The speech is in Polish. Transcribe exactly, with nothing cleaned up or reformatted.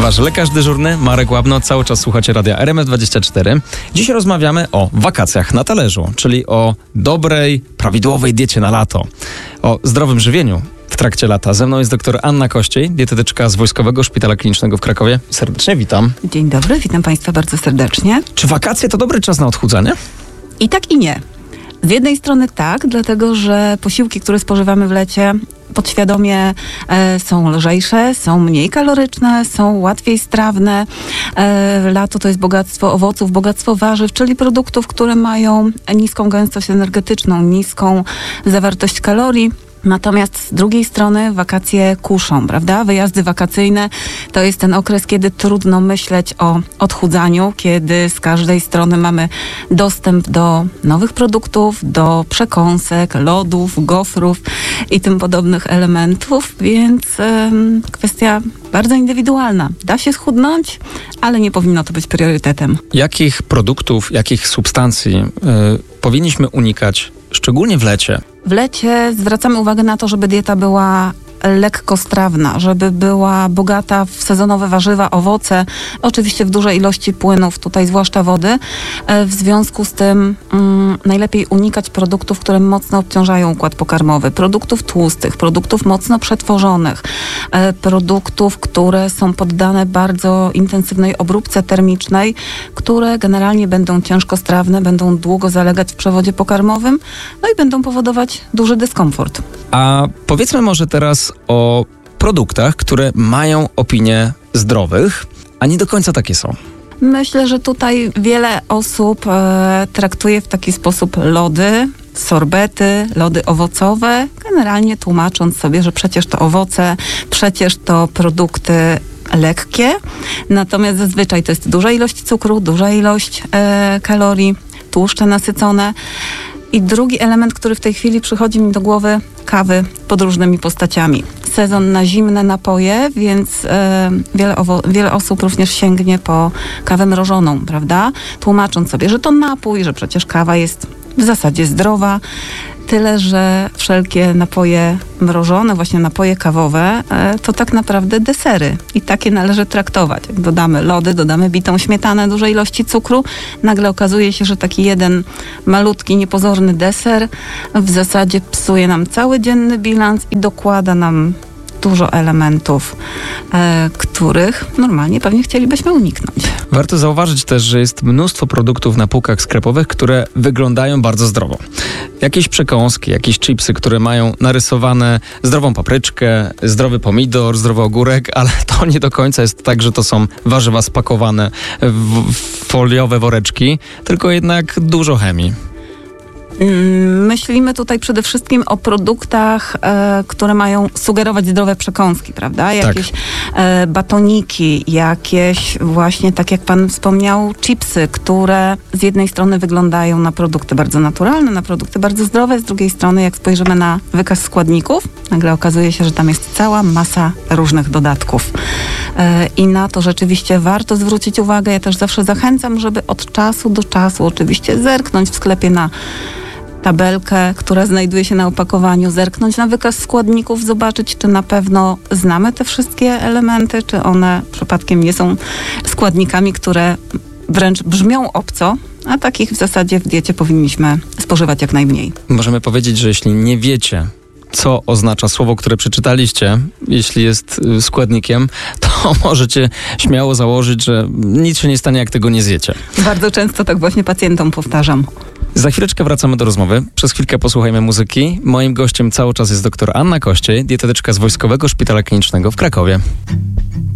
Wasz lekarz dyżurny, Marek Łabno, cały czas słuchacie radia R M F dwadzieścia cztery. Dziś rozmawiamy o wakacjach na talerzu, czyli o dobrej, prawidłowej diecie na lato, o zdrowym żywieniu w trakcie lata. Ze mną jest doktor Anna Kościej, dietetyczka z Wojskowego Szpitala Klinicznego w Krakowie. Serdecznie witam. Dzień dobry, witam Państwa bardzo serdecznie. Czy wakacje to dobry czas na odchudzanie? I tak i nie. Z jednej strony tak, dlatego że posiłki, które spożywamy w lecie, podświadomie e, są lżejsze, są mniej kaloryczne, są łatwiej strawne. E, lato to jest bogactwo owoców, bogactwo warzyw, czyli produktów, które mają niską gęstość energetyczną, niską zawartość kalorii. Natomiast z drugiej strony wakacje kuszą, prawda? Wyjazdy wakacyjne to jest ten okres, kiedy trudno myśleć o odchudzaniu, kiedy z każdej strony mamy dostęp do nowych produktów, do przekąsek, lodów, gofrów i tym podobnych elementów, więc ym, kwestia bardzo indywidualna. Da się schudnąć, ale nie powinno to być priorytetem. Jakich produktów, jakich substancji yy, powinniśmy unikać, szczególnie w lecie? W lecie zwracamy uwagę na to, żeby dieta była lekkostrawna, żeby była bogata w sezonowe warzywa, owoce, oczywiście w dużej ilości płynów, tutaj zwłaszcza wody. W związku z tym mm, najlepiej unikać produktów, które mocno obciążają układ pokarmowy, produktów tłustych, produktów mocno przetworzonych, e, produktów, które są poddane bardzo intensywnej obróbce termicznej, które generalnie będą ciężkostrawne, będą długo zalegać w przewodzie pokarmowym, no i będą powodować duży dyskomfort. A powiedzmy może teraz o produktach, które mają opinię zdrowych, a nie do końca takie są. Myślę, że tutaj wiele osób e, traktuje w taki sposób lody, sorbety, lody owocowe, generalnie tłumacząc sobie, że przecież to owoce, przecież to produkty lekkie, natomiast zazwyczaj to jest duża ilość cukru, duża ilość e, kalorii, tłuszcze nasycone. I drugi element, który w tej chwili przychodzi mi do głowy, kawy pod różnymi postaciami. Sezon na zimne napoje, więc e, wiele, owo- wiele osób również sięgnie po kawę mrożoną, prawda? Tłumacząc sobie, że to napój, że przecież kawa jest w zasadzie zdrowa. Tyle, że wszelkie napoje mrożone, właśnie napoje kawowe, e, to tak naprawdę desery. I takie należy traktować. Jak dodamy lody, dodamy bitą śmietanę, dużej ilości cukru, nagle okazuje się, że taki jeden malutki, niepozorny deser w zasadzie psuje nam cały dzienny bilans i dokłada nam dużo elementów, e, których normalnie pewnie chcielibyśmy uniknąć. Warto zauważyć też, że jest mnóstwo produktów na półkach sklepowych, które wyglądają bardzo zdrowo. Jakieś przekąski, jakieś chipsy, które mają narysowane zdrową papryczkę, zdrowy pomidor, zdrowy ogórek, ale to nie do końca jest tak, że to są warzywa spakowane w foliowe woreczki, tylko jednak dużo chemii. Myślimy tutaj przede wszystkim o produktach, e, które mają sugerować zdrowe przekąski, prawda? Jakieś tak. e, batoniki, jakieś właśnie, tak jak pan wspomniał, chipsy, które z jednej strony wyglądają na produkty bardzo naturalne, na produkty bardzo zdrowe, z drugiej strony jak spojrzymy na wykaz składników, nagle okazuje się, że tam jest cała masa różnych dodatków. E, I na to rzeczywiście warto zwrócić uwagę. Ja też zawsze zachęcam, żeby od czasu do czasu oczywiście zerknąć w sklepie na tabelkę, która znajduje się na opakowaniu, zerknąć na wykaz składników, zobaczyć, czy na pewno znamy te wszystkie elementy, czy one przypadkiem nie są składnikami, które wręcz brzmią obco, a takich w zasadzie w diecie powinniśmy spożywać jak najmniej. Możemy powiedzieć, że jeśli nie wiecie, co oznacza słowo, które przeczytaliście, jeśli jest składnikiem, to możecie śmiało założyć, że nic się nie stanie, jak tego nie zjecie. Bardzo często tak właśnie pacjentom powtarzam. Za chwileczkę wracamy do rozmowy. Przez chwilkę posłuchajmy muzyki. Moim gościem cały czas jest doktor Anna Kościej, dietetyczka z Wojskowego Szpitala Klinicznego w Krakowie.